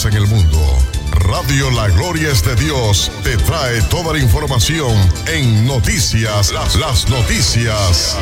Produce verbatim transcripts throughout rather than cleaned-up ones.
en el mundo. Radio La Gloria es de Dios te trae toda la información en Noticias, las, las noticias.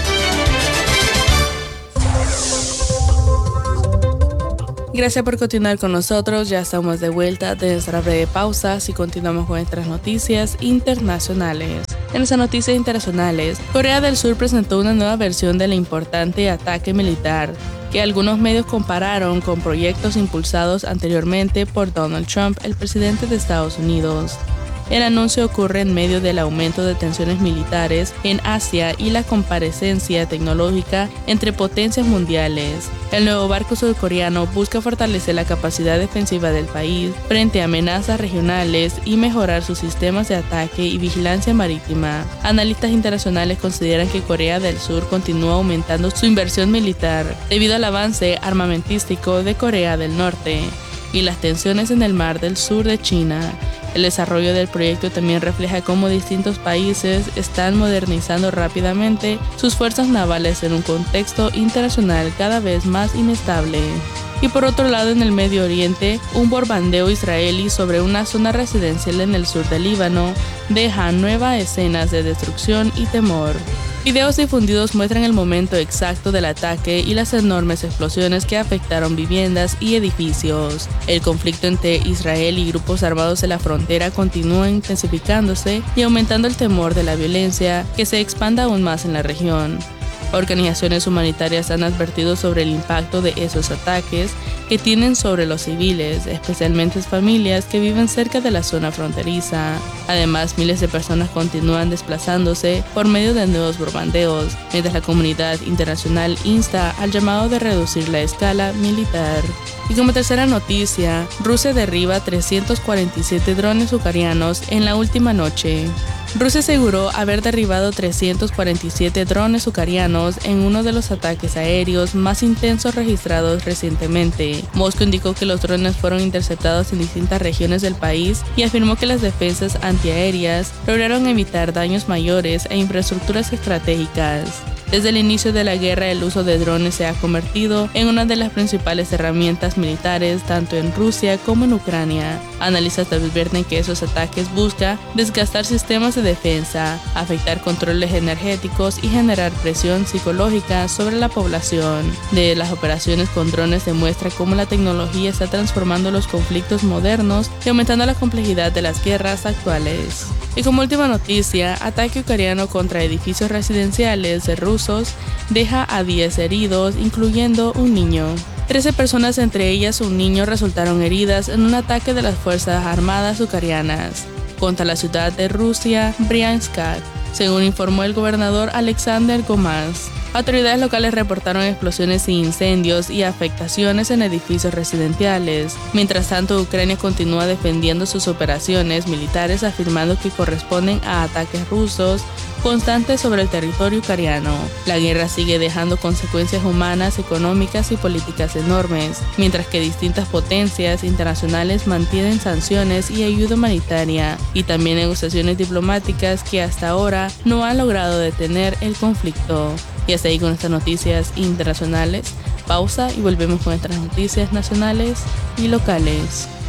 Gracias por continuar con nosotros, ya estamos de vuelta de nuestra breve pausa y continuamos con nuestras noticias internacionales. En nuestras noticias internacionales, Corea del Sur presentó una nueva versión del importante ataque militar que algunos medios compararon con proyectos impulsados anteriormente por Donald Trump, el presidente de Estados Unidos. El anuncio ocurre en medio del aumento de tensiones militares en Asia y la comparecencia tecnológica entre potencias mundiales. El nuevo barco surcoreano busca fortalecer la capacidad defensiva del país frente a amenazas regionales y mejorar sus sistemas de ataque y vigilancia marítima. Analistas internacionales consideran que Corea del Sur continúa aumentando su inversión militar debido al avance armamentístico de Corea del Norte y las tensiones en el mar del sur de China. El desarrollo del proyecto también refleja cómo distintos países están modernizando rápidamente sus fuerzas navales en un contexto internacional cada vez más inestable. Y por otro lado, en el Medio Oriente, un bombardeo israelí sobre una zona residencial en el sur del Líbano deja nuevas escenas de destrucción y temor. Videos difundidos muestran el momento exacto del ataque y las enormes explosiones que afectaron viviendas y edificios. El conflicto entre Israel y grupos armados en la frontera continúa intensificándose y aumentando el temor de la violencia que se expanda aún más en la región. Organizaciones humanitarias han advertido sobre el impacto de esos ataques que tienen sobre los civiles, especialmente familias que viven cerca de la zona fronteriza. Además, miles de personas continúan desplazándose por medio de nuevos bombardeos, mientras la comunidad internacional insta al llamado de reducir la escala militar. Y como tercera noticia, Rusia derriba trescientos cuarenta y siete drones ucranianos en la última noche. Rusia aseguró haber derribado trescientos cuarenta y siete drones ucranianos en uno de los ataques aéreos más intensos registrados recientemente. Moscú indicó que los drones fueron interceptados en distintas regiones del país y afirmó que las defensas antiaéreas lograron evitar daños mayores a infraestructuras estratégicas. Desde el inicio de la guerra, el uso de drones se ha convertido en una de las principales herramientas militares tanto en Rusia como en Ucrania. Analistas advierten que esos ataques buscan desgastar sistemas de defensa, afectar controles energéticos y generar presión psicológica sobre la población. De las operaciones con drones demuestra cómo la tecnología está transformando los conflictos modernos y aumentando la complejidad de las guerras actuales. Y como última noticia, ataque ucraniano contra edificios residenciales de rusos deja a diez heridos, incluyendo un niño. trece personas, entre ellas un niño, resultaron heridas en un ataque de las Fuerzas Armadas ucranianas contra la ciudad de Rusia, Briansk, según informó el gobernador Alexander Gomaz. Autoridades locales reportaron explosiones y incendios y afectaciones en edificios residenciales. Mientras tanto, Ucrania continúa defendiendo sus operaciones militares, afirmando que corresponden a ataques rusos constantes sobre el territorio ucraniano. La guerra sigue dejando consecuencias humanas, económicas y políticas enormes, mientras que distintas potencias internacionales mantienen sanciones y ayuda humanitaria, y también negociaciones diplomáticas que hasta ahora no han logrado detener el conflicto. Y hasta ahí con estas noticias internacionales. Pausa y volvemos con nuestras noticias nacionales y locales.